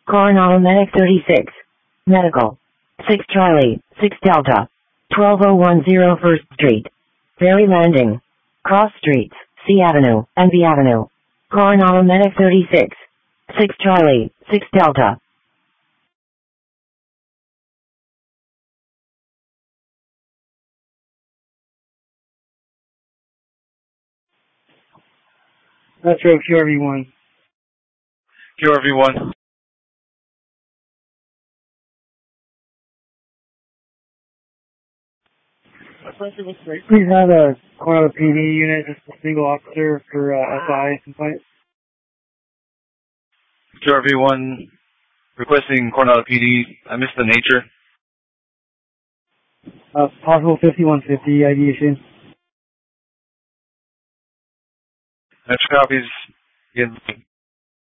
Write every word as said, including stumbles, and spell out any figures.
Coronado Medic thirty-six. Medical. six Charlie, six Delta. twelve oh one oh First Street. Ferry Landing. Cross Streets, C Avenue, and B Avenue. Coronado Medic thirty-six. six Charlie, six Delta. Metro Q R V one. Q R V one. Please have a Coronado P D unit, just a single officer for uh, S I complaint. Q R V one requesting Coronado P D. I missed the nature. Uh, possible fifty-one fifty I D issue. Extra copies. Again,